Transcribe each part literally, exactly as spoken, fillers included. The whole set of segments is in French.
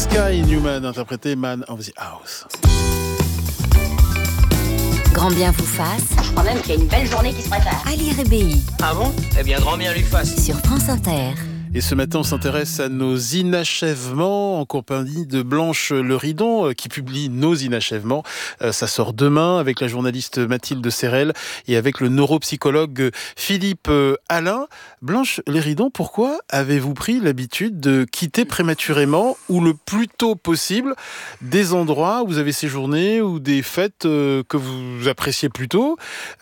Sky Newman, interprété Man of the House. Grand bien vous fasse. Je crois même qu'il y a une belle journée qui se prépare. Ali Rébéi. Ah bon ? Eh bien, grand bien lui fasse. Sur France Inter. Et ce matin, on s'intéresse à nos inachèvements en compagnie de Blanche Leridon qui publie Nos inachèvements. Ça sort demain avec la journaliste Mathilde Serrel et avec le neuropsychologue Philippe Alain. Blanche Leridon, pourquoi avez-vous pris l'habitude de quitter prématurément ou le plus tôt possible des endroits où vous avez séjourné ou des fêtes que vous appréciez plutôt ?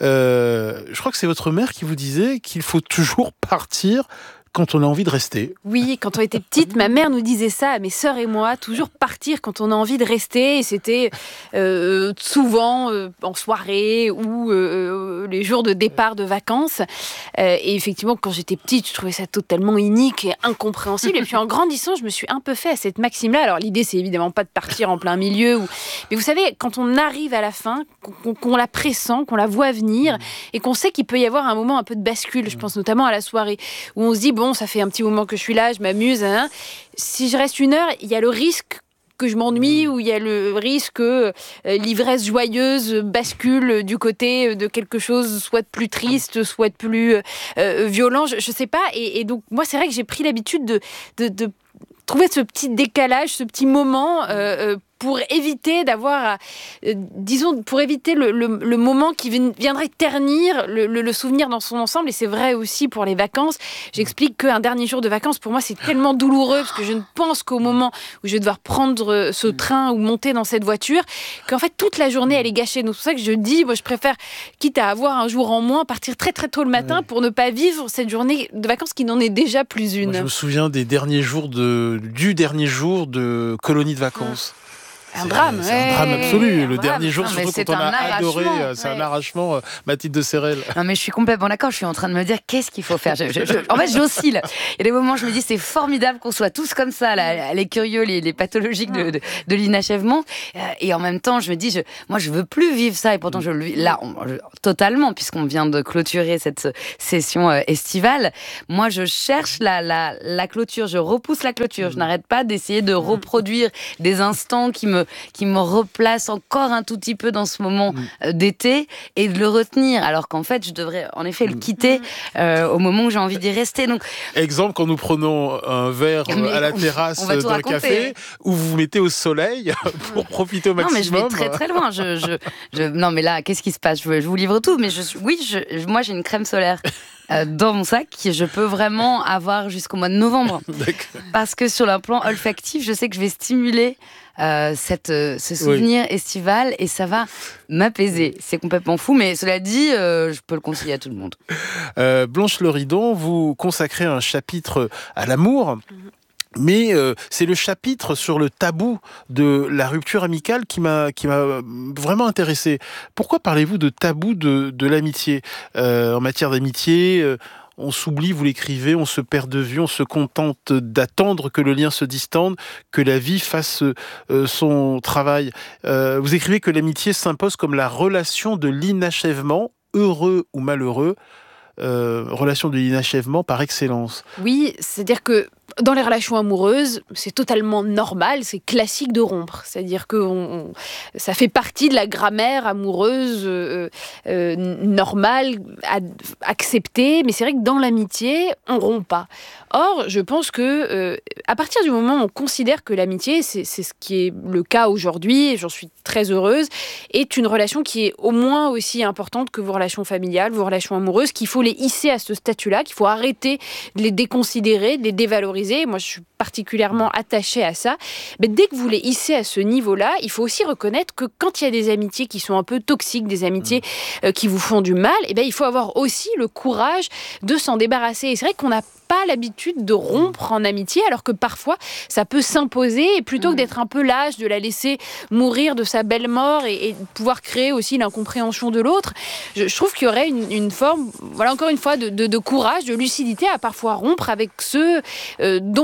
euh, Je crois que c'est votre mère qui vous disait qu'il faut toujours partir quand on a envie de rester. Oui, quand on était petite, ma mère nous disait ça à mes sœurs et moi, toujours partir quand on a envie de rester. Et c'était euh, souvent euh, en soirée ou euh, les jours de départ de vacances. Euh, et effectivement, quand j'étais petite, je trouvais ça totalement inique et incompréhensible. Et puis en grandissant, je me suis un peu fait à cette maxime-là. Alors l'idée, c'est évidemment pas de partir en plein milieu. Ou... Mais vous savez, quand on arrive à la fin, qu'on, qu'on la pressent, qu'on la voit venir et qu'on sait qu'il peut y avoir un moment un peu de bascule, je pense notamment à la soirée, où on se dit, bon, ça fait un petit moment que je suis là, je m'amuse. Hein. Si je reste une heure, il y a le risque que je m'ennuie ou il y a le risque que euh, l'ivresse joyeuse bascule du côté de quelque chose soit de plus triste, soit de plus euh, violent, je ne sais pas. Et, et donc, moi, c'est vrai que j'ai pris l'habitude de, de, de trouver ce petit décalage, ce petit moment euh, pour éviter d'avoir, euh, disons, pour éviter le, le, le moment qui viendrait ternir le, le, le souvenir dans son ensemble. Et c'est vrai aussi pour les vacances. J'explique qu'un dernier jour de vacances, pour moi, c'est tellement douloureux parce que je ne pense qu'au moment où je vais devoir prendre ce train ou monter dans cette voiture, qu'en fait, toute la journée, elle est gâchée. Donc, c'est pour ça que je dis, moi, je préfère, quitte à avoir un jour en moins, partir très, très tôt le matin pour ne pas vivre cette journée de vacances qui n'en est déjà plus une. Moi, je me souviens des derniers jours de, du dernier jour de colonie de vacances. Mmh. Un c'est, drame. C'est un drame absolu. Un le drame. dernier jour, non, surtout quand on a adoré. C'est ouais. un arrachement. Mathilde Serrel. Non, mais je suis complètement d'accord. Je suis en train de me dire qu'est-ce qu'il faut faire. Je, je, je, en fait, j'oscille. Il y a des moments où je me dis c'est formidable qu'on soit tous comme ça, là, les curieux, les, les pathologiques de, de, de l'inachèvement. Et en même temps, je me dis, je, moi, je veux plus vivre ça. Et pourtant, je le vis là, on, je, totalement, puisqu'on vient de clôturer cette session euh, estivale. Moi, je cherche la, la, la clôture. Je repousse la clôture. Je n'arrête pas d'essayer de reproduire des instants qui me, qui me place encore un tout petit peu dans ce moment mmh. d'été et de le retenir, alors qu'en fait je devrais en effet le quitter euh, au moment où j'ai envie d'y rester. Donc, exemple, quand nous prenons un verre mais à la on, terrasse on d'un café où vous vous mettez au soleil pour profiter au maximum. Non mais je vais très très loin. Je, je, je, non mais là qu'est-ce qui se passe, je, je vous livre tout, mais je, oui je, moi j'ai une crème solaire Euh, dans mon sac, je peux vraiment avoir jusqu'au mois de novembre. D'accord. Parce que sur le plan olfactif, je sais que je vais stimuler euh, cette, euh, ce souvenir oui. estival et ça va m'apaiser. C'est complètement fou, mais cela dit, euh, je peux le conseiller à tout le monde. Euh, Blanche Leridon, vous consacrez un chapitre à l'amour. Mm-hmm. Mais euh, c'est le chapitre sur le tabou de la rupture amicale qui m'a, qui m'a vraiment intéressé. Pourquoi parlez-vous de tabou de, de l'amitié ? euh, En matière d'amitié, euh, on s'oublie, vous l'écrivez, on se perd de vue, on se contente d'attendre que le lien se distende, que la vie fasse euh, son travail. Euh, vous écrivez que l'amitié s'impose comme la relation de l'inachèvement, heureux ou malheureux, euh, relation de l'inachèvement par excellence. Oui, c'est-à-dire que dans les relations amoureuses, c'est totalement normal, c'est classique de rompre. C'est-à-dire que on, on, ça fait partie de la grammaire amoureuse euh, euh, normale, ad, acceptée. Mais c'est vrai que dans l'amitié, on rompt pas. Or, je pense que euh, à partir du moment où on considère que l'amitié, c'est, c'est ce qui est le cas aujourd'hui, et j'en suis très heureuse, est une relation qui est au moins aussi importante que vos relations familiales, vos relations amoureuses, qu'il faut les hisser à ce statut-là, qu'il faut arrêter de les déconsidérer, de les dévaloriser. Moi, je suis particulièrement attachée à ça. Mais dès que vous les hissez à ce niveau-là, il faut aussi reconnaître que quand il y a des amitiés qui sont un peu toxiques, des amitiés euh, qui vous font du mal, eh bien, il faut avoir aussi le courage de s'en débarrasser. Et c'est vrai qu'on n'a pas l'habitude de rompre en amitié, alors que parfois, ça peut s'imposer. Et plutôt que d'être un peu lâche, de la laisser mourir de sa belle mort et, et de pouvoir créer aussi l'incompréhension de l'autre, je, je trouve qu'il y aurait une, une forme, voilà, encore une fois, de, de, de courage, de lucidité à parfois rompre avec ceux euh, dont la relation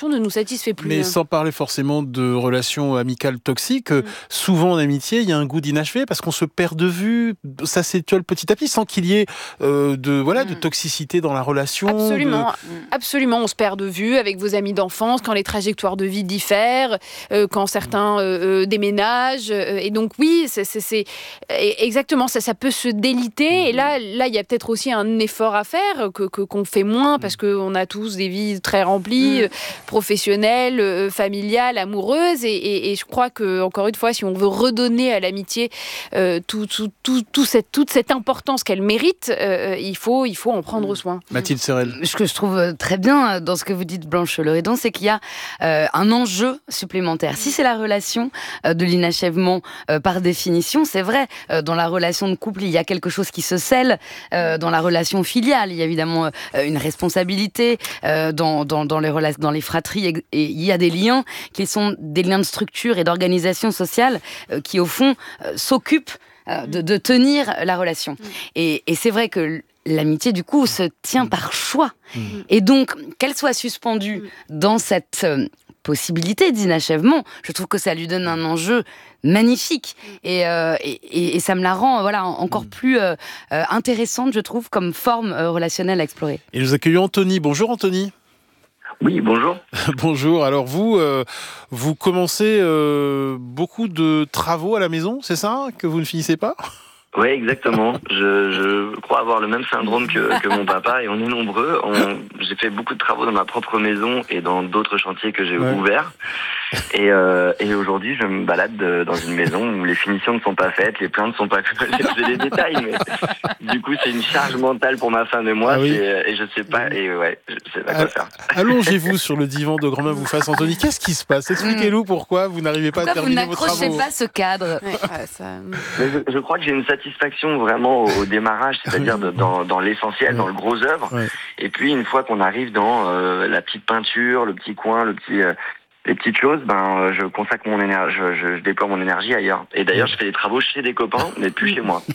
relation ne nous satisfait plus. Mais sans parler forcément de relations amicales toxiques, mmh. souvent en amitié, il y a un goût d'inachevé parce qu'on se perd de vue, ça s'étiole petit à petit sans qu'il y ait euh, de, voilà, mmh. de toxicité dans la relation. Absolument, de... absolument. On se perd de vue avec vos amis d'enfance quand les trajectoires de vie diffèrent, euh, quand certains euh, euh, déménagent. Euh, et donc oui, c'est, c'est, c'est exactement ça, ça peut se déliter. Et là, là, il y a peut-être aussi un effort à faire que, que qu'on fait moins parce qu'on a tous des vies très remplies, mmh. professionnelles, euh, familiales, amoureuses. Et, et, et je crois que encore une fois, si on veut redonner à l'amitié euh, tout, tout, tout, tout cette, toute cette importance qu'elle mérite, euh, il faut, il faut en prendre soin. Mathilde Serrel. Ce que je trouve très bien dans ce que vous dites, Blanche Loridon, c'est qu'il y a euh, un enjeu supplémentaire. Si c'est la relation euh, de l'inachèvement euh, par définition, c'est vrai, euh, dans la relation de couple, il y a quelque chose qui se scelle. Euh, dans la relation filiale, il y a évidemment euh, une responsabilité. Euh, dans, dans, dans, les rela- dans les fratries, et, et il y a des liens qui sont des liens de structure et d'organisation sociale euh, qui, au fond, euh, s'occupent euh, de, de tenir la relation. Mmh. Et, et c'est vrai que l'amitié, du coup, se tient par choix. Mmh. Et donc, qu'elle soit suspendue mmh. dans cette euh, possibilité d'inachèvement, je trouve que ça lui donne un enjeu magnifique. Et, euh, et, et ça me la rend voilà, encore mmh. plus euh, euh, intéressante, je trouve, comme forme euh, relationnelle à explorer. Et nous accueillons Anthony. Bonjour Anthony. Oui, bonjour. Bonjour. Alors vous, euh, vous commencez euh, beaucoup de travaux à la maison, c'est ça, que vous ne finissez pas ? Oui, exactement. Je, je crois avoir le même syndrome que, que mon papa et on est nombreux. On, j'ai fait beaucoup de travaux dans ma propre maison et dans d'autres chantiers que j'ai ouais. ouverts. Et, euh, et aujourd'hui, je me balade de, dans une maison où les finitions ne sont pas faites, les plans ne sont pas faits. J'ai des détails, mais du coup, c'est une charge mentale pour ma femme et moi. Ah oui. Et je sais pas, et ouais, je sais pas quoi faire. Allongez-vous sur le divan de grand-mère vous fasse Anthony. Qu'est-ce qui se passe ? Expliquez-nous pourquoi vous n'arrivez pas pourquoi à terminer vos travaux. Vous n'accrochez pas ce cadre. Ouais, ouais, ça... Mais je, je crois que j'ai une satisfaction vraiment au, au démarrage, c'est-à-dire de, dans, dans l'essentiel, ouais. dans le gros œuvre. Ouais. Et puis, une fois qu'on arrive dans euh, la petite peinture, le petit coin, le petit... Euh, les petites choses, ben, je consacre mon énergie, je, je, je déploie mon énergie ailleurs. Et d'ailleurs, je fais des travaux chez des copains, mais plus chez moi.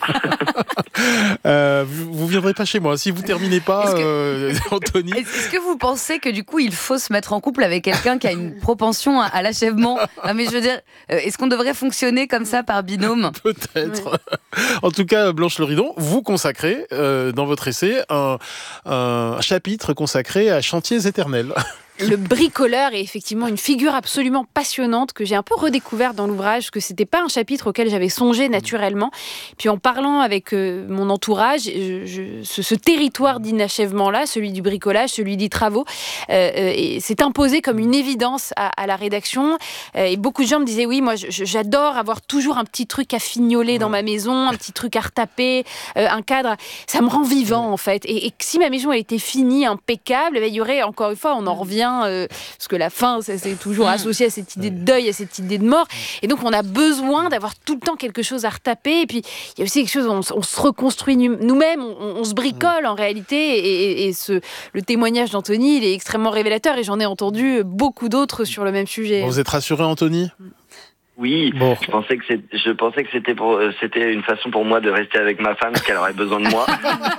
euh, vous, vous viendrez pas chez moi si vous terminez pas, est-ce que, euh, Anthony. Est-ce que vous pensez que du coup, il faut se mettre en couple avec quelqu'un qui a une propension à, à l'achèvement ? Non, mais je veux dire, est-ce qu'on devrait fonctionner comme ça par binôme ? Peut-être. Oui. En tout cas, Blanche Loridon, vous consacrez euh, dans votre essai un, un chapitre consacré à Chantiers éternels. Le bricoleur est effectivement une figure absolument passionnante que j'ai un peu redécouverte dans l'ouvrage, que c'était pas un chapitre auquel j'avais songé naturellement. Puis en parlant avec euh, mon entourage, je, je, ce, ce territoire d'inachèvement-là, celui du bricolage, celui des travaux, euh, euh, s'est imposé comme une évidence à, à la rédaction. Euh, et beaucoup de gens me disaient, oui, moi je, j'adore avoir toujours un petit truc à fignoler ouais. dans ma maison, un petit truc à retaper, euh, un cadre. Ça me rend vivant ouais. en fait. Et, et si ma maison elle était finie, impeccable, il y aurait, encore une fois, on en revient Euh, parce que la fin, c'est, c'est toujours associé à cette idée de deuil, à cette idée de mort. Et donc, on a besoin d'avoir tout le temps quelque chose à retaper. Et puis, il y a aussi quelque chose où on, on se reconstruit nous-mêmes, on, on se bricole en réalité. Et, et, et ce, le témoignage d'Anthony, il est extrêmement révélateur. Et j'en ai entendu beaucoup d'autres sur le même sujet. Bon, vous êtes rassuré, Anthony ? Oui, bon. je pensais que c'est, je pensais que c'était pour, c'était une façon pour moi de rester avec ma femme parce qu'elle aurait besoin de moi.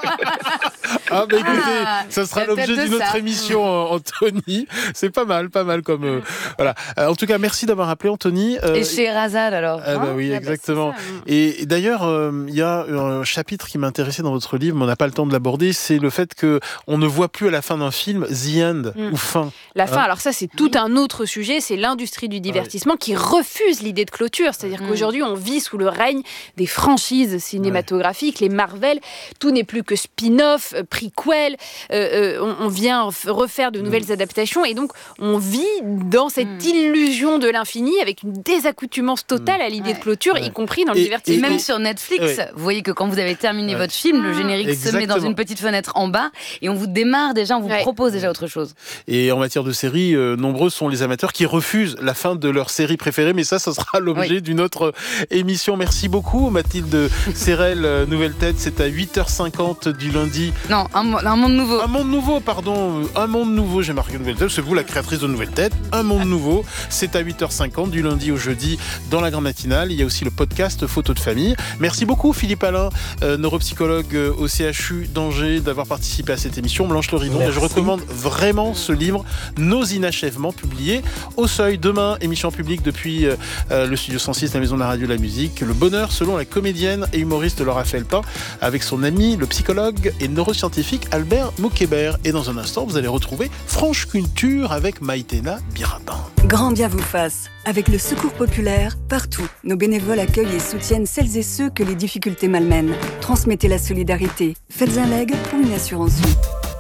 Ah bah écoutez, ah, ça sera l'objet d'une autre émission, Anthony. C'est pas mal, pas mal comme euh, voilà. Euh, en tout cas, merci d'avoir appelé Anthony. Euh, et chez Razal alors. Ah bah oui, ah exactement. Bah ça, et, et d'ailleurs, il euh, y a un chapitre qui m'intéressait dans votre livre, mais on n'a pas le temps de l'aborder. C'est le fait que on ne voit plus à la fin d'un film the end mm. ou fin. La fin. Hein alors ça, c'est tout un autre sujet. C'est l'industrie du divertissement ouais. qui refuse l'idée de clôture, c'est-à-dire mmh. qu'aujourd'hui on vit sous le règne des franchises cinématographiques, ouais. les Marvel, tout n'est plus que spin-off, prequel, euh, euh, on, on vient refaire de nouvelles mmh. adaptations et donc on vit dans cette mmh. illusion de l'infini avec une désaccoutumance totale à l'idée ouais. de clôture, ouais. y compris dans le et, divertissement. Et même et, sur Netflix, ouais. vous voyez que quand vous avez terminé ouais. votre film, le générique Exactement. se met dans une petite fenêtre en bas et on vous démarre déjà, on vous ouais. propose déjà autre chose. Et en matière de séries, euh, nombreux sont les amateurs qui refusent la fin de leur série préférée, mais ça, ça sera l'objet oui. d'une autre émission. Merci beaucoup Mathilde Serrel, Nouvelle Tête, c'est à huit heures cinquante du lundi. Non, un, un monde nouveau. Un monde nouveau, pardon. Un monde nouveau, j'ai marqué Nouvelle Tête, c'est vous la créatrice de Nouvelle Tête. Un monde nouveau, c'est à huit heures cinquante du lundi au jeudi dans la grande matinale. Il y a aussi le podcast Photos de famille. Merci beaucoup Philippe Alain, euh, neuropsychologue au C H U d'Angers, d'avoir participé à cette émission. Blanche Le Ridon, je recommande vraiment ce livre, Nos inachèvements, publié au Seuil. Demain, émission publique depuis euh, le studio cent six, la maison de la radio de la musique. Le bonheur selon la comédienne et humoriste Laura Felpin, avec son ami, le psychologue et neuroscientifique Albert Moukébert. Et dans un instant, vous allez retrouver Franche Culture avec Maïtena Birabin. Grand bien vous fasse. Avec le Secours populaire, partout, nos bénévoles accueillent et soutiennent celles et ceux que les difficultés malmènent. Transmettez la solidarité. Faites un leg ou une assurance vie.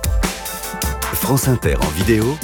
France Inter en vidéo.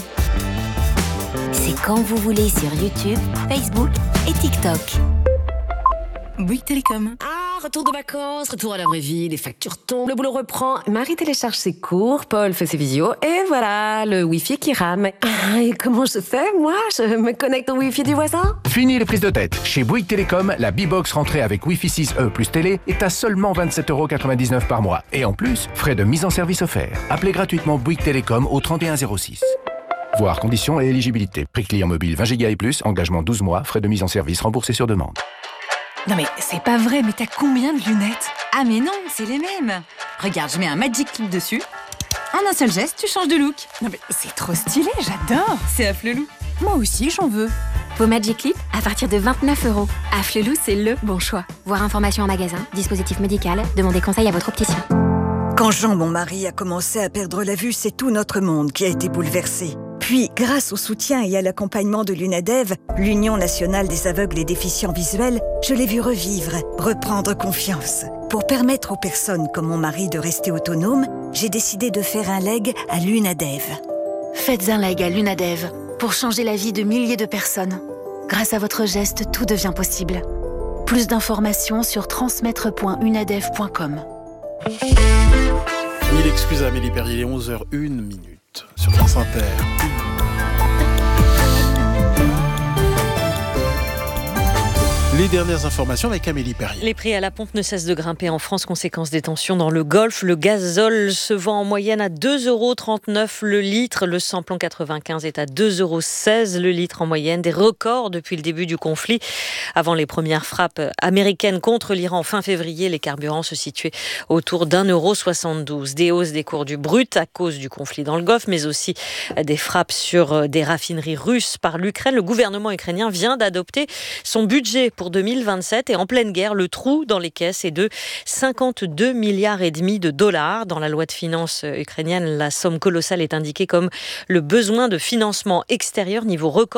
C'est quand vous voulez sur YouTube, Facebook et TikTok. Bouygues Télécom. Ah, retour de vacances, retour à la vraie vie, les factures tombent, le boulot reprend. Marie télécharge ses cours, Paul fait ses visios, et voilà, le Wi-Fi qui rame. Ah, et comment je fais, moi? Je me connecte au Wi-Fi du voisin? Fini les prises de tête. Chez Bouygues Télécom, la B-Box rentrée avec Wi-Fi six E plus télé est à seulement vingt-sept euros quatre-vingt-dix-neuf par mois. Et en plus, frais de mise en service offerts. Appelez gratuitement Bouygues Télécom au trente et un zéro six. Voir conditions et éligibilité. Prix client mobile vingt gigas et plus, engagement douze mois, frais de mise en service remboursés sur demande. Non mais c'est pas vrai, mais t'as combien de lunettes? Ah mais non, c'est les mêmes. Regarde, je mets un Magic Clip dessus. En un seul geste, tu changes de look. Non mais c'est trop stylé, j'adore. C'est Afflelou. Moi aussi, j'en veux. Vos Magic Clip à partir de vingt-neuf euros. Afflelou, c'est le bon choix. Voir information en magasin, dispositif médical, demandez conseil à votre opticien. Quand Jean, mon mari, a commencé à perdre la vue, c'est tout notre monde qui a été bouleversé. Puis, grâce au soutien et à l'accompagnement de l'UNADEV, l'Union nationale des aveugles et déficients visuels, je l'ai vu revivre, reprendre confiance. Pour permettre aux personnes comme mon mari de rester autonomes, j'ai décidé de faire un leg à l'UNADEV. Faites un leg à l'UNADEV pour changer la vie de milliers de personnes. Grâce à votre geste, tout devient possible. Plus d'informations sur transmettre point unadev point com. Mille excuses à Amélie Perrier, il est onze heures une minute sur France Inter. Les dernières informations avec Amélie Perrier. Les prix à la pompe ne cessent de grimper en France, conséquence des tensions dans le Golfe. Le gazole se vend en moyenne à deux euros trente-neuf le litre. Le samplon quatre-vingt-quinze est à deux euros seize le litre en moyenne. Des records depuis le début du conflit. Avant les premières frappes américaines contre l'Iran fin février, les carburants se situaient autour d'un euro soixante-douze. Des hausses des cours du brut à cause du conflit dans le Golfe, mais aussi des frappes sur des raffineries russes par l'Ukraine. Le gouvernement ukrainien vient d'adopter son budget pour deux mille vingt-sept et en pleine guerre, le trou dans les caisses est de cinquante-deux milliards et demi de dollars. Dans la loi de finances ukrainienne, la somme colossale est indiquée comme le besoin de financement extérieur niveau record